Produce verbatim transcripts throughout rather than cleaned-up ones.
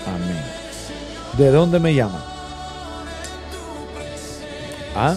Amén. ¿De dónde me llaman? ¿Ah?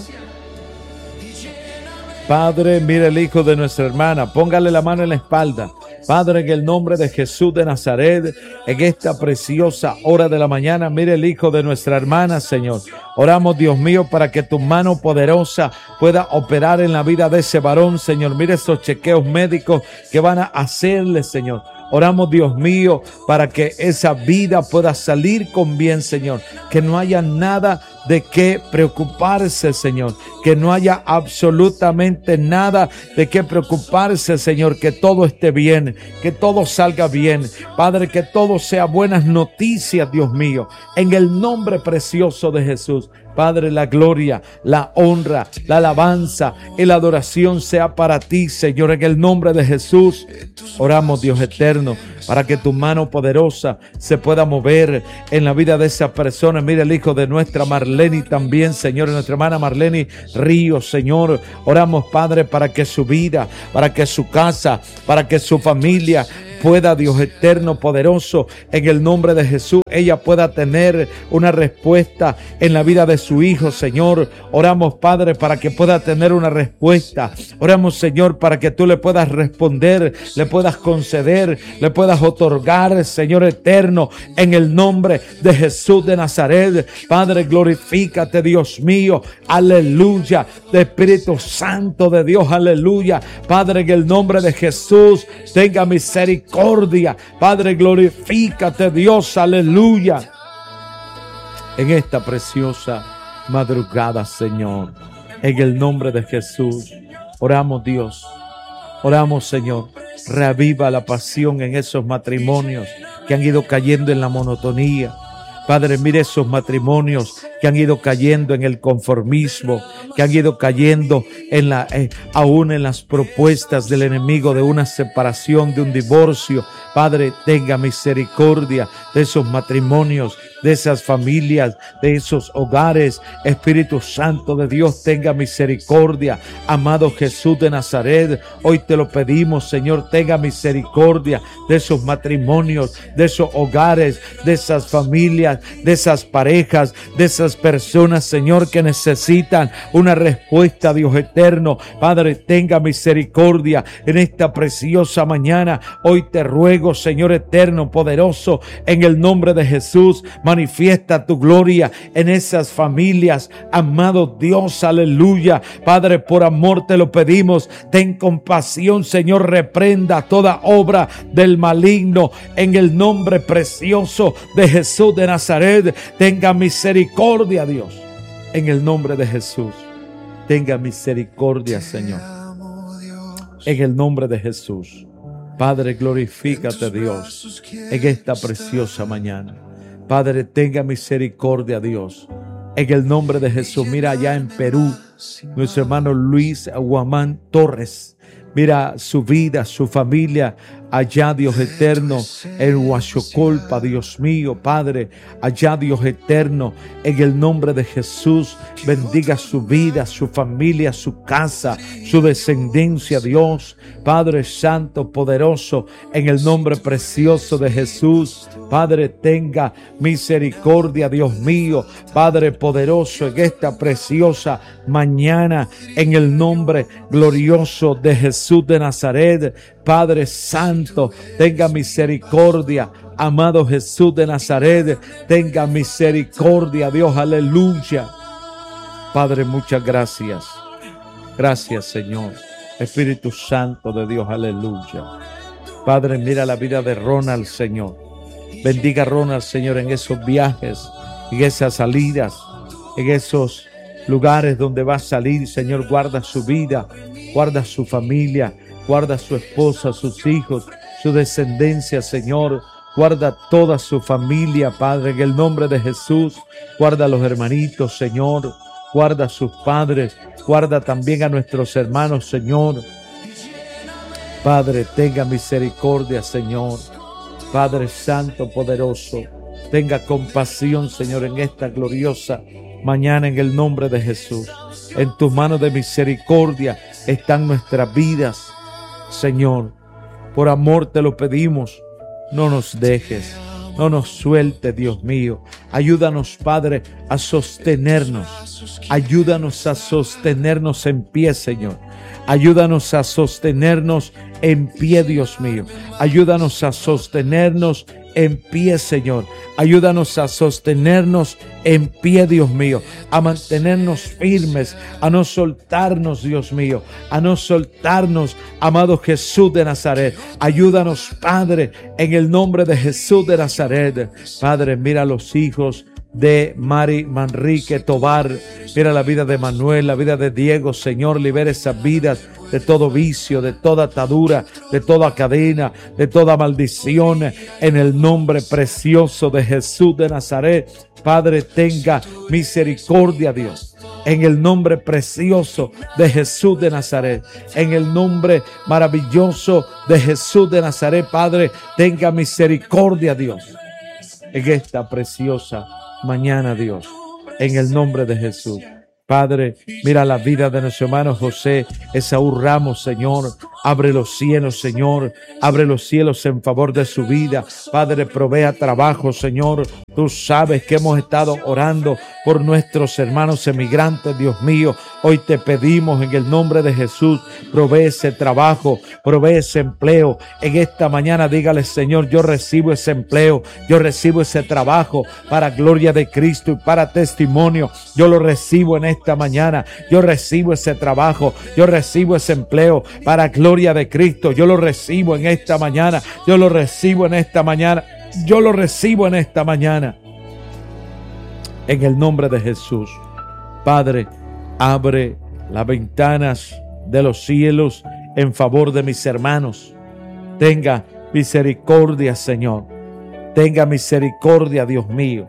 Padre, mira el hijo de nuestra hermana, póngale la mano en la espalda. Padre, en el nombre de Jesús de Nazaret, en esta preciosa hora de la mañana, mire el hijo de nuestra hermana, Señor. Oramos, Dios mío, para que tu mano poderosa pueda operar en la vida de ese varón, Señor. Mire esos chequeos médicos que van a hacerle, Señor. Oramos, Dios mío, para que esa vida pueda salir con bien, Señor. Que no haya nada de qué preocuparse, Señor. Que no haya absolutamente nada de qué preocuparse, Señor. Que todo esté bien, que todo salga bien. Padre, que todo sea buenas noticias, Dios mío. En el nombre precioso de Jesús. Padre, la gloria, la honra, la alabanza y la adoración sea para ti, Señor, en el nombre de Jesús. Oramos, Dios eterno, para que tu mano poderosa se pueda mover en la vida de esa persona. Mira el hijo de nuestra Marlene también, Señor, nuestra hermana Marlene Ríos, Señor. Oramos, Padre, para que su vida, para que su casa, para que su familia pueda, Dios eterno, poderoso, en el nombre de Jesús, ella pueda tener una respuesta en la vida de su hijo, Señor. Oramos, Padre, para que pueda tener una respuesta. Oramos, Señor, para que tú le puedas responder, le puedas conceder, le puedas otorgar, Señor eterno, en el nombre de Jesús de Nazaret. Padre, glorifícate, Dios mío, aleluya, de Espíritu Santo de Dios, aleluya. Padre, en el nombre de Jesús, tenga misericordia. Padre, glorifícate, Dios, aleluya. En esta preciosa madrugada, Señor, en el nombre de Jesús, oramos, Dios, oramos, Señor, reaviva la pasión en esos matrimonios que han ido cayendo en la monotonía. Padre, mire esos matrimonios que han ido cayendo en el conformismo, que han ido cayendo en la, eh, aún en las propuestas del enemigo de una separación, de un divorcio. Padre, tenga misericordia de esos matrimonios, de esas familias, de esos hogares. Espíritu Santo de Dios, tenga misericordia. Amado Jesús de Nazaret, hoy te lo pedimos, Señor, tenga misericordia de esos matrimonios, de esos hogares, de esas familias, de esas parejas, de esas personas, Señor, que necesitan una respuesta, Dios eterno. Padre, tenga misericordia en esta preciosa mañana. Hoy te ruego, Señor eterno, poderoso, en el nombre de Jesús, manifiesta tu gloria en esas familias, amado Dios, aleluya. Padre, por amor te lo pedimos, ten compasión, Señor, reprenda toda obra del maligno en el nombre precioso de Jesús de Nazaret. Tenga misericordia, Dios, en el nombre de Jesús. Tenga misericordia, Señor, en el nombre de Jesús. Padre, glorifícate, Dios, en esta preciosa mañana. Padre, tenga misericordia, Dios, en el nombre de Jesús. Mira allá en Perú, nuestro hermano Luis Guamán Torres. Mira su vida, su familia, allá, Dios eterno, en Huachocolpa, Dios mío, Padre, allá, Dios eterno, en el nombre de Jesús, bendiga su vida, su familia, su casa, su descendencia, Dios, Padre Santo, poderoso, en el nombre precioso de Jesús. Padre, tenga misericordia, Dios mío, Padre poderoso, en esta preciosa mañana, en el nombre glorioso de Jesús de Nazaret. Padre Santo, tenga misericordia, amado Jesús de Nazaret, tenga misericordia, Dios, aleluya. Padre, muchas gracias. Gracias, Señor. Espíritu Santo de Dios, aleluya. Padre, mira la vida de Ronald, Señor. Bendiga a Ronald, Señor, en esos viajes, en esas salidas, en esos lugares donde va a salir, Señor. Guarda su vida, guarda su familia, guarda su esposa, sus hijos, su descendencia, Señor. Guarda toda su familia, Padre, en el nombre de Jesús. Guarda a los hermanitos, Señor. Guarda a sus padres. Guarda también a nuestros hermanos, Señor. Padre, tenga misericordia, Señor. Padre Santo, poderoso, tenga compasión, Señor, en esta gloriosa mañana, en el nombre de Jesús. En tus manos de misericordia están nuestras vidas, Señor. Por amor te lo pedimos, no nos dejes, No nos suelte, Dios mío. Ayúdanos, Padre, a sostenernos. Ayúdanos a sostenernos en pie, Señor. Ayúdanos a sostenernos en pie, Dios mío. Ayúdanos a sostenernos en pie, Señor. Ayúdanos a sostenernos en pie, Dios mío. A mantenernos firmes, a no soltarnos, Dios mío. A no soltarnos, amado Jesús de Nazaret. Ayúdanos, Padre, en el nombre de Jesús de Nazaret. Padre, mira a los hijos de Mari Manrique Tobar. Mira la vida de Manuel, la vida de Diego, Señor. Libera esas vidas de todo vicio, de toda atadura, de toda cadena, de toda maldición. En el nombre precioso de Jesús de Nazaret, Padre, tenga misericordia, Dios. En el nombre precioso de Jesús de Nazaret, en el nombre maravilloso de Jesús de Nazaret, Padre, tenga misericordia, Dios. En esta preciosa mañana, Dios, en el nombre de Jesús. Padre, mira la vida de nuestro hermano José Esaú Ramos, Señor. Abre los cielos, Señor. Abre los cielos en favor de su vida. Padre, provea trabajo, Señor. Tú sabes que hemos estado orando por nuestros hermanos emigrantes, Dios mío. Hoy te pedimos en el nombre de Jesús, provee ese trabajo, provee ese empleo. En esta mañana dígale, Señor, yo recibo ese empleo, yo recibo ese trabajo para gloria de Cristo y para testimonio. Yo lo recibo en esta mañana. Yo recibo ese trabajo, yo recibo ese empleo para gloria de Cristo. Yo lo recibo en esta mañana. Yo lo recibo en esta mañana. Yo lo recibo en esta mañana. En el nombre de Jesús. Padre, abre las ventanas de los cielos en favor de mis hermanos. Tenga misericordia, Señor. Tenga misericordia, Dios mío.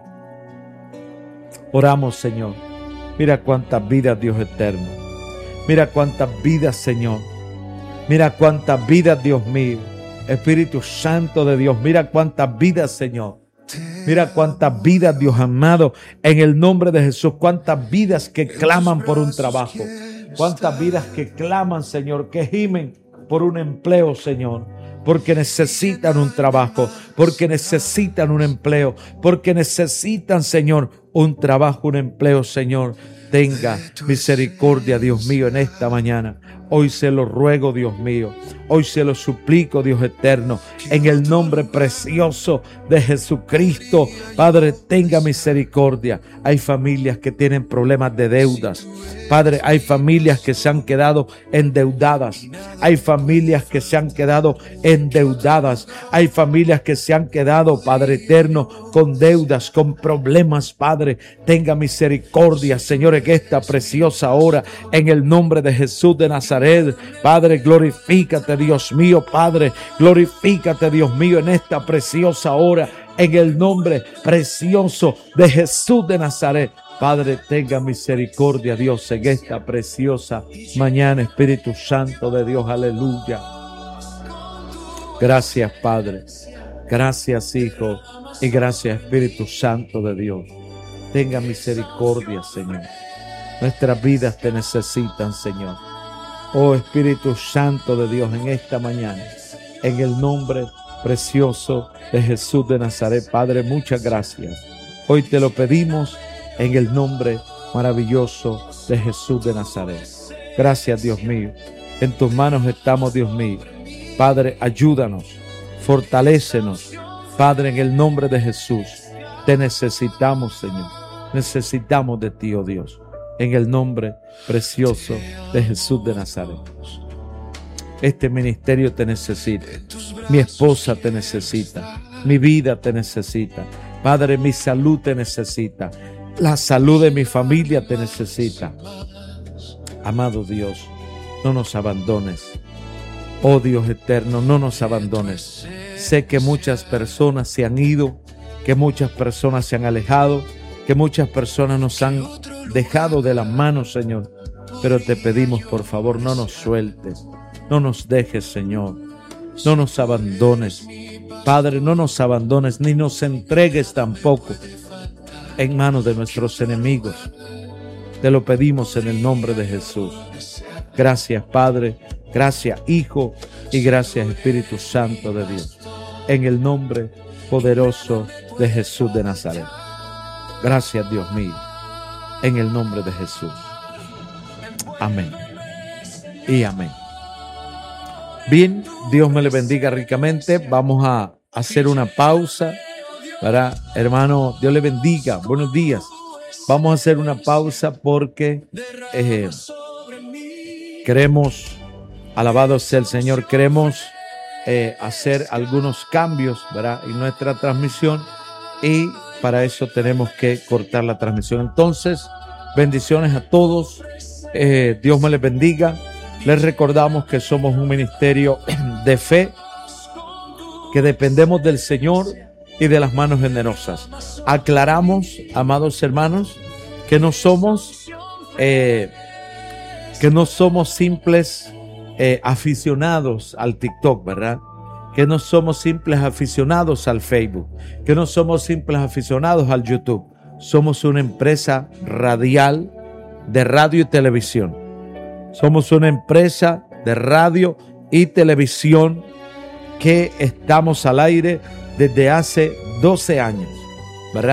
Oramos, Señor. Mira cuántas vidas, Dios eterno. Mira cuántas vidas, Señor. Mira cuántas vidas, Dios mío. Espíritu Santo de Dios, mira cuántas vidas, Señor. Mira cuántas vidas, Dios amado, en el nombre de Jesús. Cuántas vidas que claman por un trabajo. Cuántas vidas que claman, Señor, que gimen por un empleo, Señor. Porque necesitan un trabajo, porque necesitan un empleo, porque necesitan, Señor, un trabajo, un empleo, Señor. Tenga misericordia, Dios mío, en esta mañana. Hoy se lo ruego, Dios mío. Hoy se lo suplico, Dios eterno, en el nombre precioso de Jesucristo. Padre, tenga misericordia. Hay familias que tienen problemas de deudas. Padre, hay familias que se han quedado endeudadas. Hay familias que se han quedado endeudadas. Hay familias que se han quedado, Padre eterno, con deudas, con problemas, Padre. Tenga misericordia, Señor, en esta preciosa hora, en el nombre de Jesús de Nazaret. Padre, glorifícate, Dios mío, Padre. Glorifícate, Dios mío, en esta preciosa hora, en el nombre precioso de Jesús de Nazaret. Padre, tenga misericordia, Dios, en esta preciosa mañana, Espíritu Santo de Dios, aleluya. Gracias, Padre. Gracias, Hijo. Y gracias, Espíritu Santo de Dios. Tenga misericordia, Señor. Nuestras vidas te necesitan, Señor. Oh, Espíritu Santo de Dios, en esta mañana, en el nombre precioso de Jesús de Nazaret, Padre, muchas gracias. Hoy te lo pedimos en el nombre maravilloso de Jesús de Nazaret. Gracias, Dios mío. En tus manos estamos, Dios mío. Padre, ayúdanos, fortalécenos. Padre, en el nombre de Jesús, te necesitamos, Señor. Necesitamos de ti, oh Dios, en el nombre precioso de Jesús de Nazaret. Este ministerio te necesita. Mi esposa te necesita. Mi vida te necesita. Padre, mi salud te necesita. La salud de mi familia te necesita. Amado Dios, no nos abandones. Oh Dios eterno, no nos abandones. Sé que muchas personas se han ido, que muchas personas se han alejado, que muchas personas nos han dejado de las manos, Señor. Pero te pedimos, por favor, no nos sueltes, no nos dejes, Señor. No nos abandones. Padre, no nos abandones, ni nos entregues tampoco en manos de nuestros enemigos. Te lo pedimos en el nombre de Jesús. Gracias, Padre. Gracias, Hijo. Y gracias, Espíritu Santo de Dios. En el nombre poderoso de Jesús de Nazaret. Gracias, Dios mío, en el nombre de Jesús. Amén y amén. Bien, Dios me le bendiga ricamente. Vamos a hacer una pausa, ¿verdad? Hermano, Dios le bendiga. Buenos días. Vamos a hacer una pausa porque eh, queremos, alabado sea el Señor, queremos eh, hacer algunos cambios, ¿verdad?, en nuestra transmisión, y para eso tenemos que cortar la transmisión. Entonces, bendiciones a todos. Eh, Dios me les bendiga. Les recordamos que somos un ministerio de fe, que dependemos del Señor y de las manos generosas. Aclaramos, amados hermanos, que no somos eh, que no somos simples eh, aficionados al TikTok, ¿verdad? Que no somos simples aficionados al Facebook, que no somos simples aficionados al YouTube. Somos una empresa radial de radio y televisión. Somos una empresa de radio y televisión que estamos al aire desde hace doce años.